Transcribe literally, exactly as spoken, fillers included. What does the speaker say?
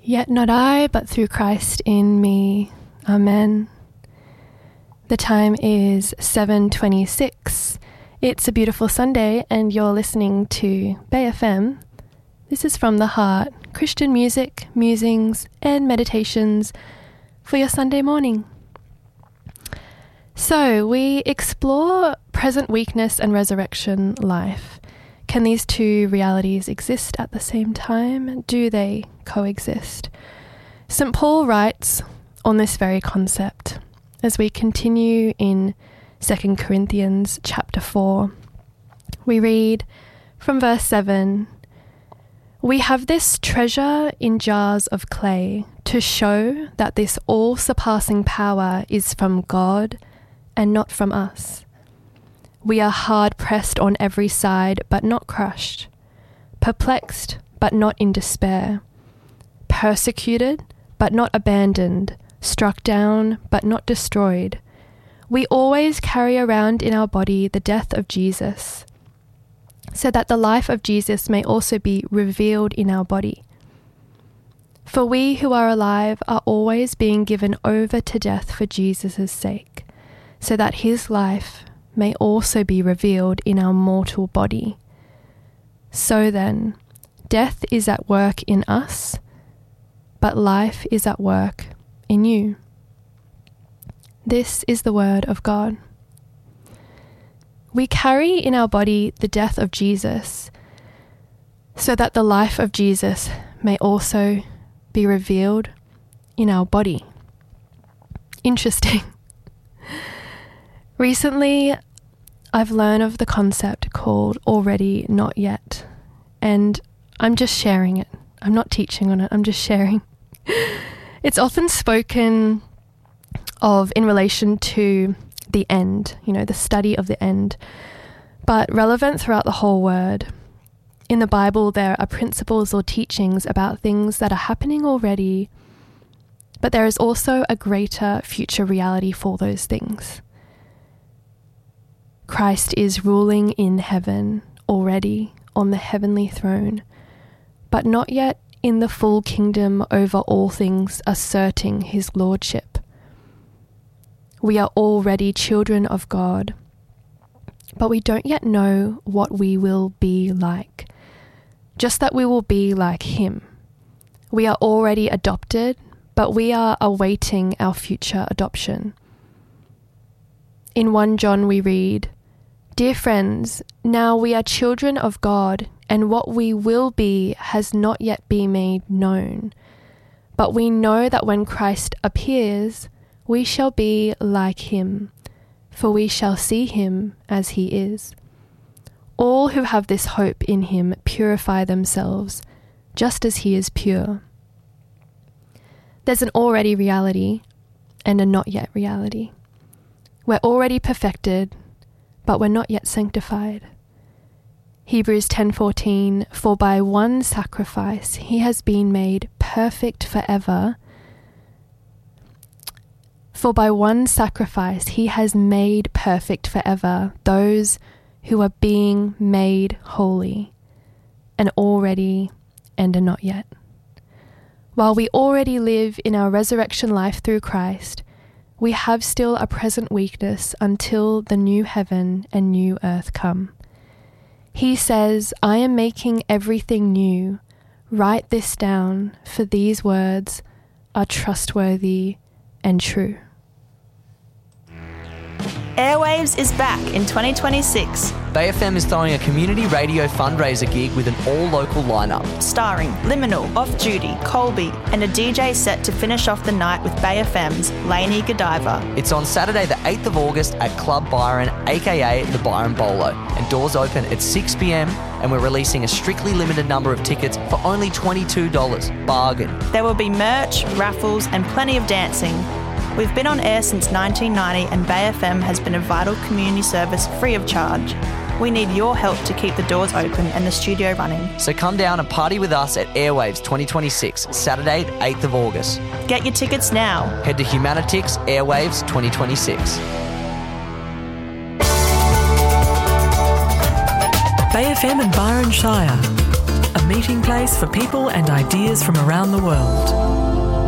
Yet not I, but through Christ in me. Amen. The time is seven twenty-six. It's a beautiful Sunday and you're listening to Bay F M. This is From the Heart, Christian music, musings and meditations for your Sunday morning. So we explore present weakness and resurrection life. Can these two realities exist at the same time? Do they coexist? Saint Paul writes on this very concept as we continue in Second Corinthians chapter four. We read from verse seven, "We have this treasure in jars of clay to show that this all-surpassing power is from God and not from us. We are hard-pressed on every side, but not crushed, perplexed, but not in despair, persecuted, but not abandoned, struck down, but not destroyed. We always carry around in our body the death of Jesus, so that the life of Jesus may also be revealed in our body. For we who are alive are always being given over to death for Jesus' sake, so that his life may also be revealed in our mortal body. So then, death is at work in us, but life is at work in you." This is the word of God. We carry in our body the death of Jesus, so that the life of Jesus may also be revealed in our body. Interesting. Recently, I've learned of the concept called already not yet, and I'm just sharing it. I'm not teaching on it, I'm just sharing. It's often spoken of in relation to the end, you know, the study of the end, but relevant throughout the whole word. In the Bible, there are principles or teachings about things that are happening already, but there is also a greater future reality for those things. Christ is ruling in heaven already on the heavenly throne, but not yet in the full kingdom over all things, asserting his lordship. We are already children of God, but we don't yet know what we will be like, just that we will be like him. We are already adopted, but we are awaiting our future adoption. In First John we read, "Dear friends, now we are children of God, and what we will be has not yet been made known. But we know that when Christ appears, we shall be like him, for we shall see him as he is. All who have this hope in him purify themselves, just as he is pure." There's an already reality and a not yet reality. We're already perfected, but we're not yet sanctified. Hebrews ten fourteen, "For by one sacrifice he has been made perfect forever. For by one sacrifice he has made perfect forever those who are being made holy, an already and a not yet." While we already live in our resurrection life through Christ, we have still a present weakness until the new heaven and new earth come. He says, "I am making everything new. Write this down, for these words are trustworthy and true." Airwaves is back in twenty twenty-six. Bay F M is throwing a community radio fundraiser gig with an all-local lineup. Starring Liminal, Off Duty, Colby, and a D J set to finish off the night with Bay F M's Lainey Godiva. It's on Saturday the eighth of August at Club Byron, aka the Byron Bolo, and doors open at six p.m, and we're releasing a strictly limited number of tickets for only twenty-two dollars. Bargain. There will be merch, raffles, and plenty of dancing. We've been on air since nineteen ninety and Bay F M has been a vital community service free of charge. We need your help to keep the doors open and the studio running. So come down and party with us at Airwaves twenty twenty-six, Saturday the eighth of August. Get your tickets now. Head to Humanitix Airwaves twenty twenty-six. Bay F M and Byron Shire, a meeting place for people and ideas from around the world.